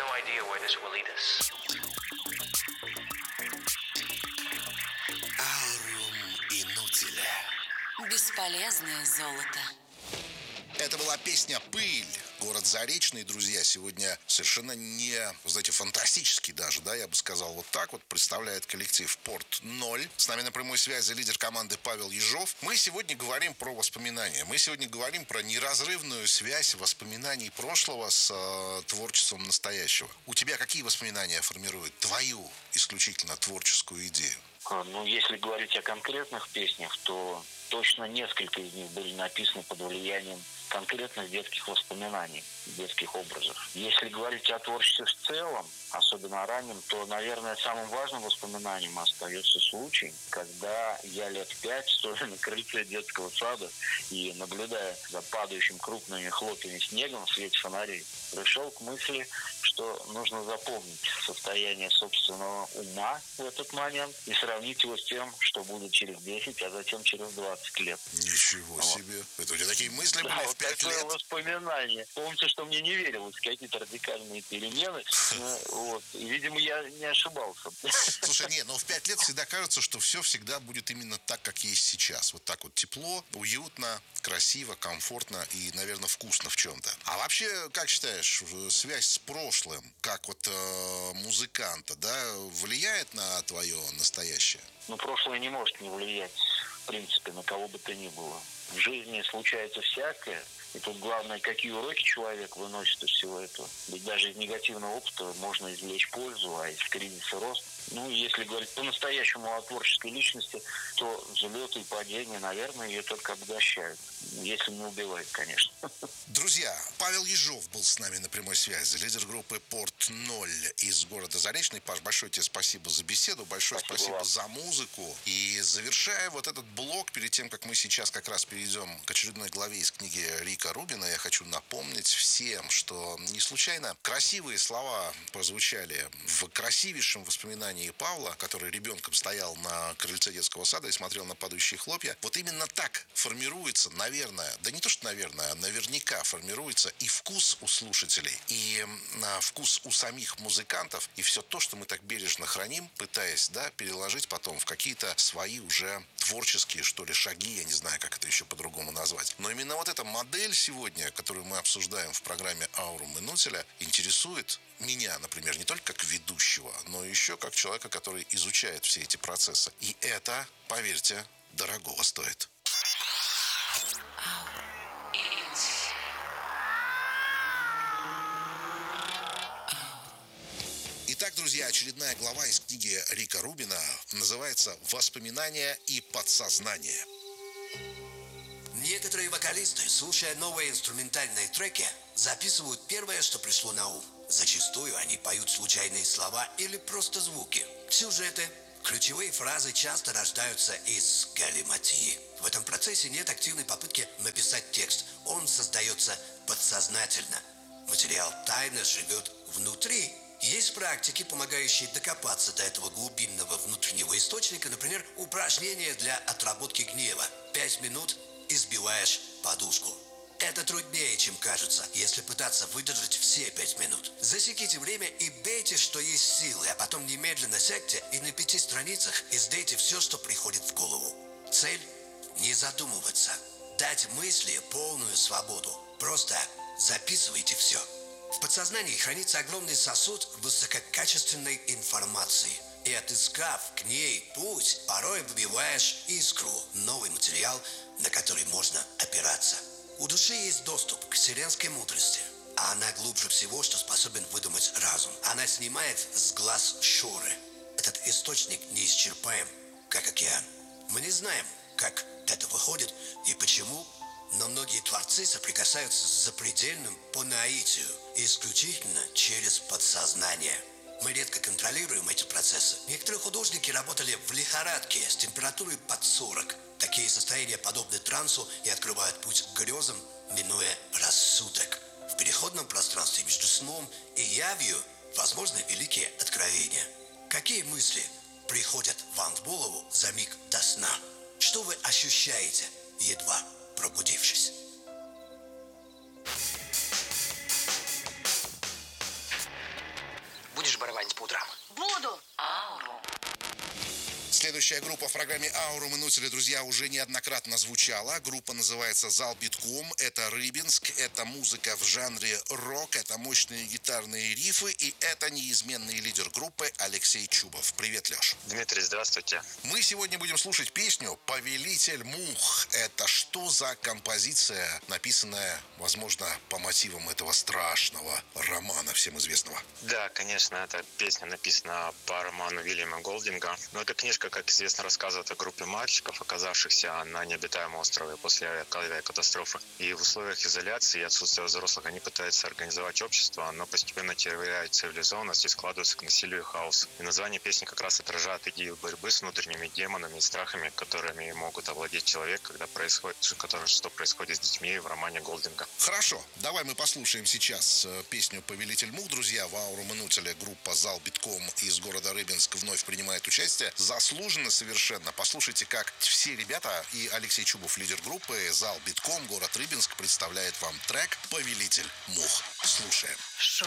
no idea where this will lead us. Аурум Инутиля. Бесполезное золото. Это была песня «Пыль». Город Заречный, друзья, сегодня совершенно не, знаете, фантастический даже, да, я бы сказал, вот так вот представляет коллектив «Порт-0». С нами на прямой связи лидер команды Павел Ежов. Мы сегодня говорим про воспоминания. Мы сегодня говорим про неразрывную связь воспоминаний прошлого с творчеством настоящего. У тебя какие воспоминания формируют твою исключительно творческую идею? Ну, если говорить о конкретных песнях, то точно несколько из них были написаны под влиянием конкретных детских воспоминаний, детских образов. Если говорить о творчестве в целом, особенно о раннем, то, наверное, самым важным воспоминанием остается случай, когда я лет 5, стоя на крыльце детского сада и наблюдая за падающим крупными хлопьями снегом в свете фонарей, пришел к мысли, что нужно запомнить состояние собственного ума в этот момент и сравнить его с тем, что будет через 10, а затем через 20 лет. Ничего себе. Это у тебя такие мысли были в 5 такое лет? воспоминание. Помните, что мне не верилось в какие-то радикальные перемены. И, видимо, я не ошибался. Слушай, но в 5 лет всегда кажется, что все всегда будет именно так, как есть сейчас. Вот так вот тепло, уютно, красиво, комфортно и, наверное, вкусно в чем-то. А вообще, как считаешь, связь с прошлым, как вот музыканта, да, влияет на твое настоящее? Но прошлое не может не влиять, в принципе, на кого бы то ни было. В жизни случается всякое. И тут главное, какие уроки человек выносит из всего этого. Ведь даже из негативного опыта можно извлечь пользу, а из кризиса рост. Ну, если говорить по-настоящему о творческой личности, то взлеты и падения, наверное, ее только обогащают. Если не убивают, конечно. Друзья, Павел Ежов был с нами на прямой связи, лидер группы «Порт-0» из города Заречный. Паш, большое тебе спасибо за беседу, большое спасибо за музыку. И завершая вот этот блок, перед тем, как мы сейчас как раз перейдем к очередной главе из книги Рика Рубина, я хочу напомнить всем, что не случайно красивые слова прозвучали в красивейшем воспоминании Павла, который ребенком стоял на крыльце детского сада и смотрел на падающие хлопья. Вот именно так формируется, наверное, да не то, что наверное, а наверняка формируется и вкус у слушателей, и вкус у самих музыкантов, и все то, что мы так бережно храним, пытаясь, да, переложить потом в какие-то свои уже творческие, что ли, шаги, я не знаю, как это еще по-другому назвать. Но именно вот эта модель сегодня, которую мы обсуждаем в программе «Аурум Инутиля», интересует меня, например, не только как ведущего, но еще как человека, который изучает все эти процессы. И это, поверьте, дорогого стоит. Итак, друзья, очередная глава из книги Рика Рубина называется «Воспоминания и подсознание». Некоторые вокалисты, слушая новые инструментальные треки, записывают первое, что пришло на ум. Зачастую они поют случайные слова или просто звуки. Сюжеты, ключевые фразы часто рождаются из галиматьи. В этом процессе нет активной попытки написать текст. Он создается подсознательно. Материал тайно живет внутри. Есть практики, помогающие докопаться до этого глубинного внутреннего источника, например, упражнения для отработки гнева. 5 минут избиваешь подушку. Это труднее, чем кажется, если пытаться выдержать все 5 минут. Засеките время и бейте, что есть силы, а потом немедленно сядьте и на 5 страницах издайте все, что приходит в голову. Цель – не задумываться, дать мысли полную свободу. Просто записывайте все. В подсознании хранится огромный сосуд высококачественной информации. И отыскав к ней путь, порой выбиваешь искру, новый материал, на который можно опираться. У души есть доступ к вселенской мудрости, а она глубже всего, что способен выдумать разум. Она снимает с глаз шоры. Этот источник неисчерпаем, как океан. Мы не знаем, как это выходит и почему, но многие творцы соприкасаются с запредельным по наитию, исключительно через подсознание. Мы редко контролируем эти процессы. Некоторые художники работали в лихорадке с температурой под 40. Такие состояния подобны трансу и открывают путь к грезам, минуя рассудок. В переходном пространстве между сном и явью возможны великие откровения. Какие мысли приходят вам в голову за миг до сна? Что вы ощущаете, едва пробудившись? Следующая группа в программе «Ауру Минутели», друзья, уже неоднократно звучала. Группа называется «Зал битком». Это Рыбинск, это музыка в жанре рок, это мощные гитарные рифы, и это неизменный лидер группы Алексей Чубов. Привет, Леш. Дмитрий, здравствуйте. Мы сегодня будем слушать песню «Повелитель мух». Это что за композиция, написанная, возможно, по мотивам этого страшного романа, всем известного? Да, конечно, эта песня написана по роману Уильяма Голдинга. Но эта книжка, как известно, рассказывает о группе мальчиков, оказавшихся на необитаемом острове после авиакатастрофы. И в условиях изоляции и отсутствия взрослых они пытаются организовать общество, но постепенно теряют цивилизованность и складываются к насилию и хаосу. И название песни как раз отражает идею борьбы с внутренними демонами и страхами, которыми могут овладеть человек, когда происходит, что происходит с детьми в романе Голдинга. Хорошо, давай мы послушаем сейчас песню «Повелитель мух». Друзья, в «Ауру Минутели» группа «Зал битком» из города Рыбинск вновь принимает участие. Заслуженно совершенно. Послушайте, как все ребята и Алексей Чубов, лидер группы, «Зал битком», город Рыбинск, представляет вам трек «Повелитель мух». Слушаем. Шоу